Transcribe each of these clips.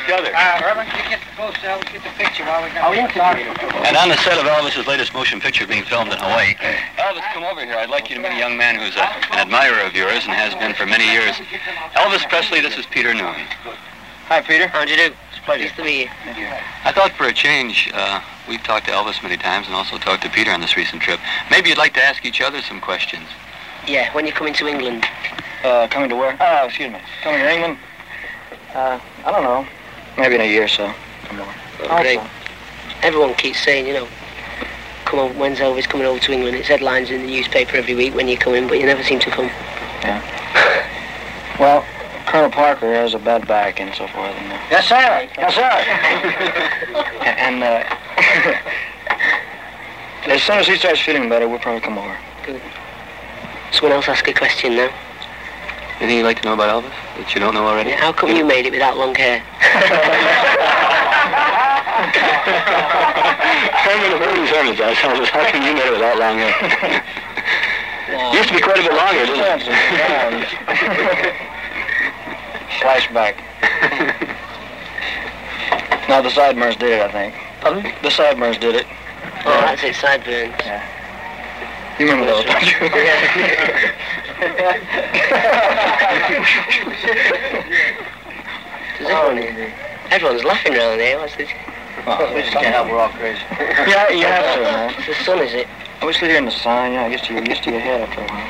each other. Irvin, you get close now. Let's get the picture while we got And on the set of Elvis's latest motion picture being filmed in Hawaii, Elvis, come over here. I'd like you to meet a young man who's an admirer of yours and has been for many years. Elvis Presley, this is Peter Noone. Hi, Peter. How'd you do? It's a pleasure. Nice to meet you. Thank you. I thought for a change, we've talked to Elvis many times and also talked to Peter on this recent trip. Maybe you'd like to ask each other some questions. Yeah, when you're coming to England. Coming to where? Excuse me. Coming to England? I don't know. Maybe in a year or so. Come on. Oh, great. Everyone keeps saying, you know, come on, when's Elvis coming over to England? It's headlines in the newspaper every week when you come in, but you never seem to come. Yeah. Well, Colonel Parker has a bad back and so forth. And, Yes, sir. Yes, sir. And as soon as he starts feeling better, we'll probably come over. Good. Someone else ask a question now. Anything you'd like to know about Elvis that you don't know already? Yeah, how come you made it without long hair? Herman does. How come you made it without long hair? Used to be quite a bit longer, didn't it? Flashback. No, the Sideburns did it, I think. Pardon? The Sideburns did it. Oh, that's it, sideburns. Yeah. You remember those, don't you? Everyone's laughing around here. What's this? Well, we just can't help, we're all crazy. Yeah, you have to, man. It's the sun, is it? I wish they're here in the sun, yeah, I guess you're used to your head after a while.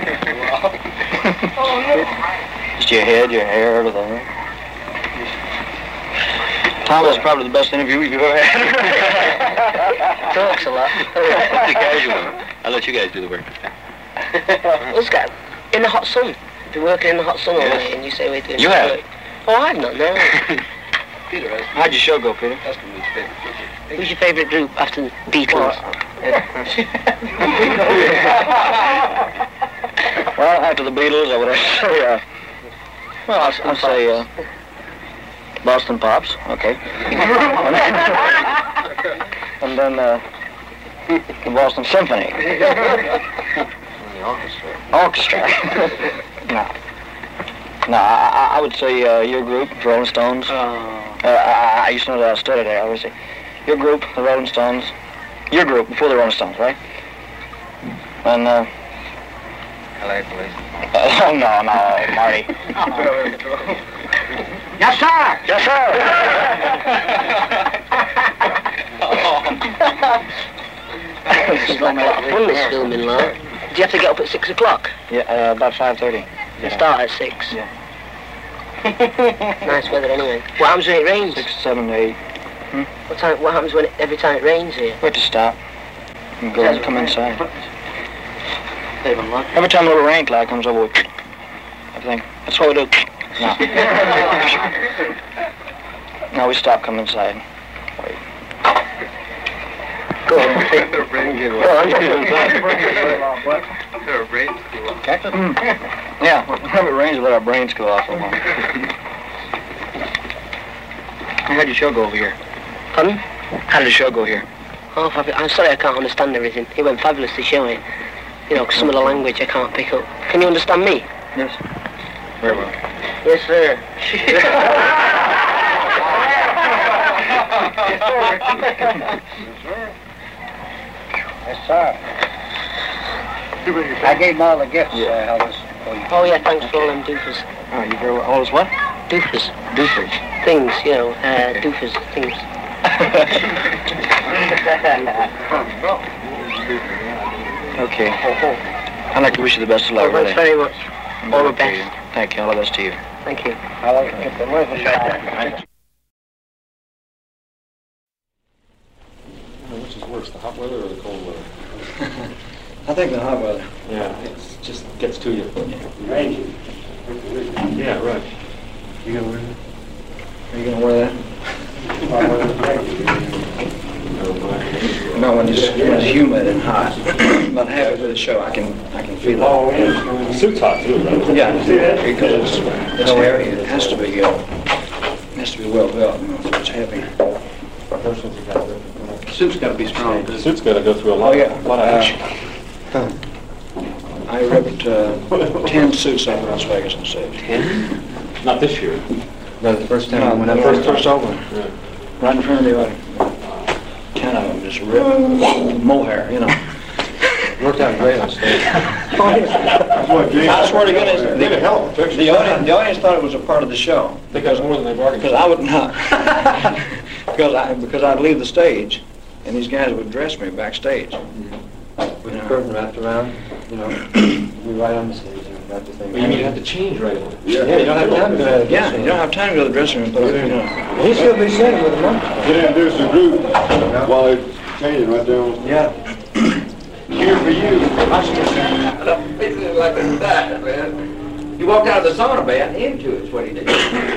Just your head, your hair, everything. Tom was probably the best interview you've ever had. Talks a lot. I'll let you guys do the work. Let's go. In the hot sun. Been working in the hot sun all day, and you say we're doing You have? work. Oh, I've not, no. Peter, how'd your show go, Peter? Who's your favourite group after the Beatles? Well, after the Beatles, I would have to say, well, I'll say, Boston Pops, okay. And then, the Boston Symphony. The orchestra. Orchestra. No, I would say your group, the Rolling Stones. I used to know that I studied there, obviously. Your group, the Rolling Stones. Your group, before the Rolling Stones, right? And, LA Police. no, Marty. Yes, sir! Yes, sir! It's like a lot of fun, this filming, like. Do you have to get up at 6 o'clock? Yeah, about 5:30. You start at 6? Yeah. Nice weather anyway. What happens when it rains? 6, 7, 8. What happens when every time it rains here? We have to stop and go and come inside. Every time a little rain cloud comes over, I think that's what we do. No. No, we stop, come inside. Wait. Go on. Yeah, whenever it rains, we let our brains go off. How'd your show go over here? Pardon? How did the show go here? Oh, I'm sorry I can't understand everything. It went fabulous to show it. You know, 'cause some of the language I can't pick up. Can you understand me? Yes. Very well. Yes, sir. Yes, sir. I gave him all the gifts, Elvis. Oh, yeah, thanks for all them doofers. Oh, you very well. All is what? Doofers. Doofers. Things, you know, doofers, things. Okay. I'd like to wish you the best of luck. Oh, thanks very much. All the best. Thank you. All the best to you. Thank you. I like to get the rifle shot. Which is worse, the hot weather or the cold weather? I think the hot weather. Yeah, it just gets to you. Rain. Yeah, right. You gonna wear that? Are you going to wear that? No, when it's humid and hot. But halfway through the show, I can feel it. The suit's hot too, right? Yeah, because it's heavy. It has to be well built. It's heavy. The suit's got to be strong. The suit's got to go through a lot of action. I ripped 10 suits out of Las Vegas on stage. 10? Not this year. No, the first time. No, when when I first opened. Yeah. Right in front of the audience. 10 of them just ripped. Mohair, you know. Worked out great on stage. I swear to goodness, the audience thought it was a part of the show. Because more than they bargained. Because I would not. because I'd leave the stage, and these guys would dress me backstage. With the curtain wrapped around, you know, we right on the stage and got the thing. But you mean you have to change right away? Yeah, you don't have time to go to the dressing room. You don't have time to go to the dressing room, but you know. He should be sitting with a monkey. Introduce the group while it's changing right down. Yeah. Here for you. Basically like that, man. He walked out of the sauna bath into it's what he did.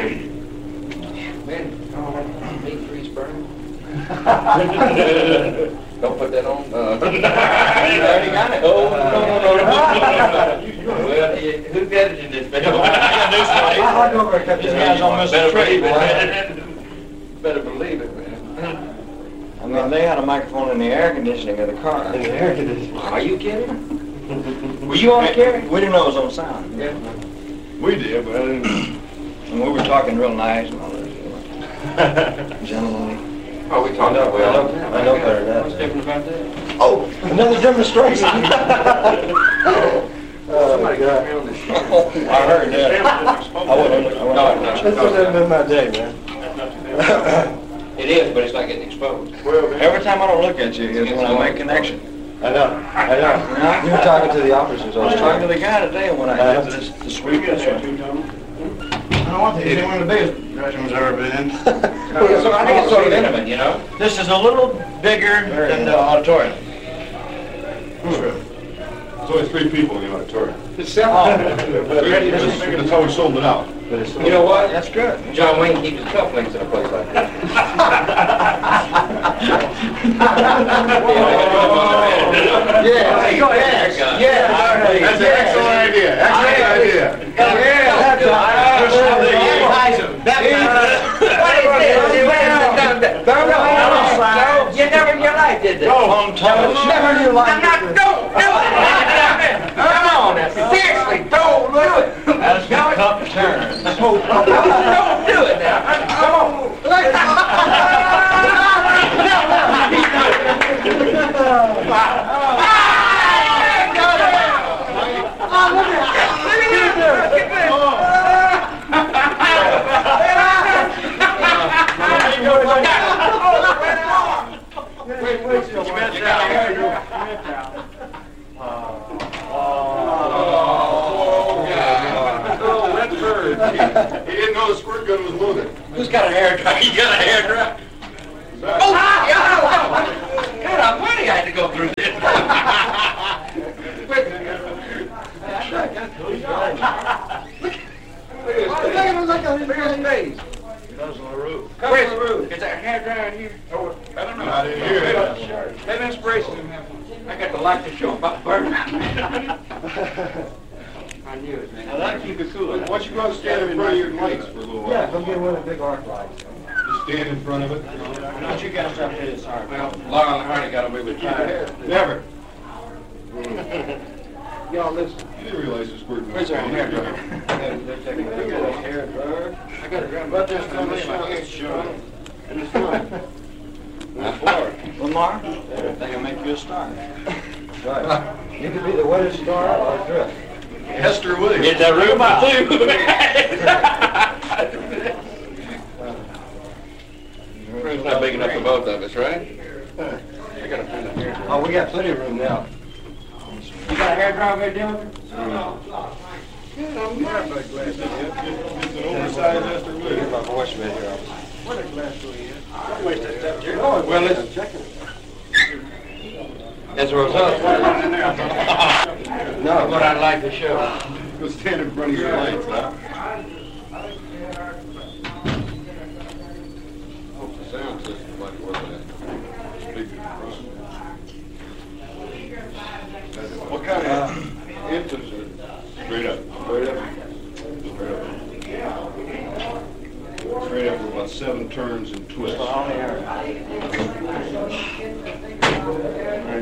Man, meat grease burning. Don't put that on. You already got it. Oh, no. Well, who's editing this video? I'll go over and cut These guys almost better believe it. Better believe it, man. I mean, they had a microphone in the air conditioning of the car. In the air conditioning. Are you kidding? Were you on the carry? We didn't know it was on sound. Yeah. We did, but I didn't. And we were talking real nice and all that. Gentlemanly. Oh, we talked about well. I know better than What's that. different about that? Oh, Another demonstration. Somebody got God. me on this show. I heard that. I wouldn't. This hasn't been my day, man. It is, but it's not getting exposed. Every time I don't look at you is when I make connection. I know. You were talking to the officers. I was talking to the guy today when I did this sweep this one. I don't want to say one of the biggest dressings I've ever been in. So I think it's sort of intimate, you know? This is a little bigger than the auditorium. There's only 3 people in the auditorium. It's That's how we sold it out. You know what? That's good. John Wayne keeps his cufflinks in a place like that. Yeah, go ahead. That's an excellent idea. Excellent idea. You never in your life did this. Never in your life. Don't do it. Come on now. Seriously, don't do it. That's a tough turn. Don't do it now. Come He didn't know the squirt gun was loaded. Who's got a hair dryer? You got a hair dryer? Oh, yeah. God, I'm funny I had to go through this. Look at his face. Where's the roof? Is there a hair dryer in here? Oh, I don't know. I didn't hear it. That inspiration. I got the light to show about burning. I knew it, man. Now that'll keep it cool. Why don't you go and stand in front of your lights for a little while? Yeah, go get one of the big arc lights. Just stand in front of it. Don't you guys have to hit it hard. Well, Lyle Hardy got away with fire. Never. Y'all listen. You didn't realize the squirt gun Where's was our hair dryer? They're taking a hair dryer. I got it right. But there's no way I can't show it. And it's not. Lamar, they can make you a star. Right. You could be the wettest star or drift. Hester Williams. Get that room out too. Room's not big enough for both of us, right? I gotta find a hair dryer. Oh, we got plenty of room now. You got a hair dryer there, Dylan? It's an oversized Hester Get Williams. my voice right here. Well, listen. As a result, No, what I'd like to show. Go stand in front of your lights, huh? Hope the sound system might work that. Speakers in front. What kind of infants are straight up? Straight up. Straight up. Straight up with about 7 turns and twists. And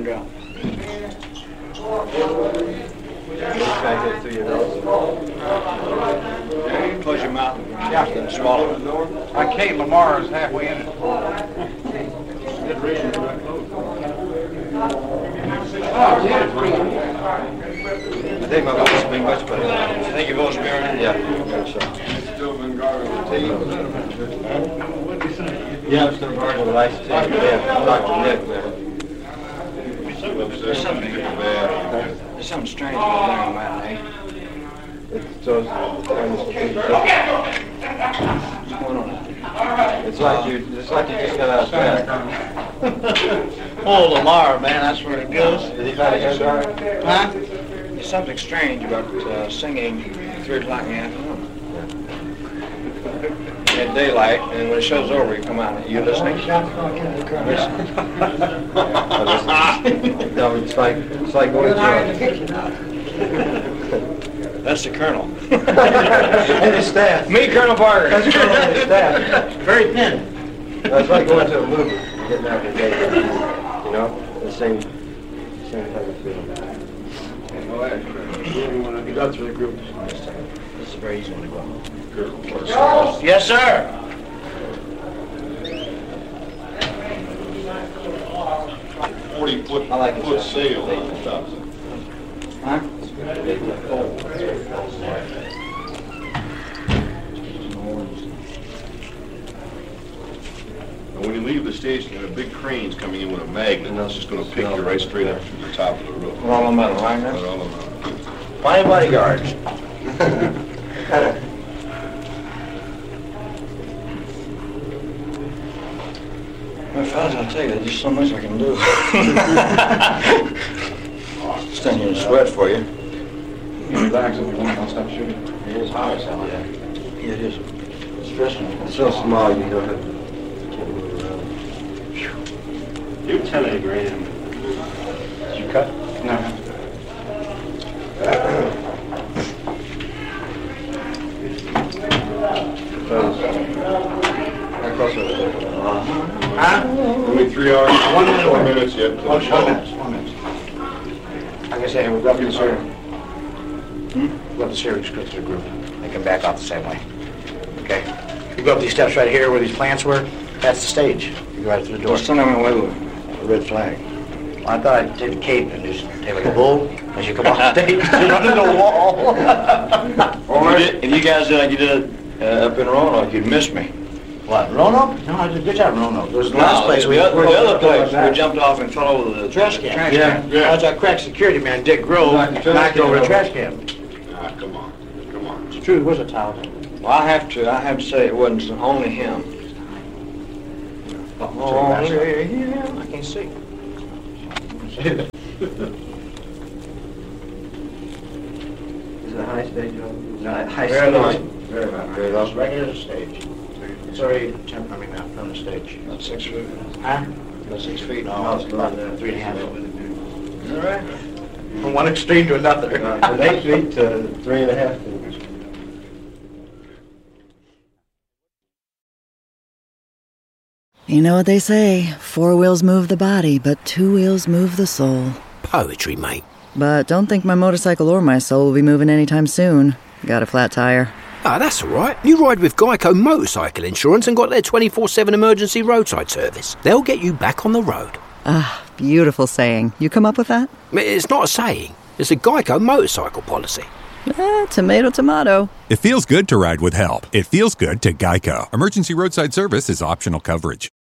Try to get through your nose. close your mouth. Yeah, I couldn't swallow it. My Kate Lamar is halfway in it. I think my voice will be much better. You think your vote's better? Yeah, I think so. Still been guarding the team. Yeah, I'm still guarding the lights too. Yeah, Dr. Nick, man. There's something bad. There's something strange about down matinee. It's those What's going on? It's like you just got out of bed. Oh, Lamar, man, that's where it goes. Did he find a hair dryer? Huh? There's something strange about singing at 3 o'clock in the afternoon. At daylight, and when it show's over, you come out. You listening? Listen. No, it's like going to That's the Colonel. and his staff. Me, Colonel Parker. That's Colonel and his staff. Very thin. That's like going to a movie, getting out of the day. You know, the same type of feeling. You got through the group. This is a very easy one to go. Yes, sir. 40-foot I like it. foot sail on the top. Huh? And when you leave the station, there are big cranes coming in with a magnet, and that's just going to pick you right straight up through the top of the roof. We're all on metal, right? Right all around. Fine bodyguards. Well, fellas, I'll tell you, there's just so much I can do. Stand here and sweat for you. You can relax if you want. I'll stop shooting. It is hot as hell. Yeah, it is. It's stressful. It's so small, you don't have to can't move around. Your telegram. Did you cut? No. How close are we? Huh? Only 3 hours, 1 minute. 4 minutes yet. till the 1 show. minute. 1 minute. Like I say, we've got this here. We've got this here, we just go through the group. They can back off the same way. Okay? You go up these steps right here where these plants were, that's the stage. You go right through the door. What's the name away with A red flag. Well, I thought I'd take a cape and just take like a bull as you come off stage and run into a wall. Or if you guys did like you did up in Roanoke, you'd miss me. What, Roanoke? No, I did a good job in Roanoke. There was the last place the other place, we jumped off and fell over the trash can. Yeah. I was that crack security man, Dick Grove, knocked over the trash can. Ah, come on. It's true, it was a towel. Well, I have to say it wasn't only him. Oh, yeah, I can't see. Is it a high stage? No, High very low. stage. Very low. Very low. Right near the stage. It's already, from the stage. About 6 feet. Huh? About 6 feet. No, it's about 3.5. All right. From one extreme to another. From 8 feet to 3.5 feet. You know what they say, 4 wheels move the body, but 2 wheels move the soul. Poetry, mate. But don't think my motorcycle or my soul will be moving anytime soon. Got a flat tire. Ah, that's all right. You ride with Geico Motorcycle Insurance and got their 24/7 emergency roadside service. They'll get you back on the road. Ah, beautiful saying. You come up with that? It's not a saying. It's a Geico motorcycle policy. Tomato, tomato. It feels good to ride with help. It feels good to Geico. Emergency roadside service is optional coverage.